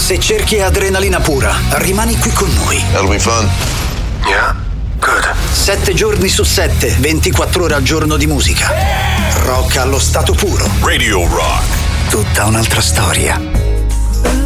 Se cerchi adrenalina pura, rimani qui con noi. That'll be fun. Yeah, good. 7 giorni su 7, 24 ore al giorno di musica. Rock allo stato puro. Radio Rock. Tutta un'altra storia.